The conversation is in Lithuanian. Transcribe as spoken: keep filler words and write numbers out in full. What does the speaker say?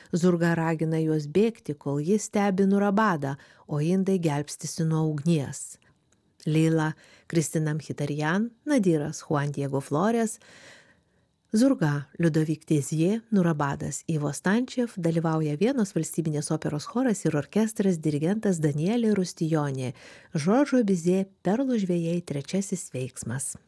Zurga ragina juos bėgti, kol jis stebi Nurabadą, o indai gelbstisi nuo ugnies. Leila, Kristina Mkhitaryan, Nadiras Juan Diego Flores, Zurga, Liudovik Tezie, Nurabadas, Ivo Stančev, dalyvauja Vienos valstybinės operos choras ir orkestras, dirigentas Danielė Rustijonė, Žoržo Bizė, Perlų žvejai trečiasis veiksmas.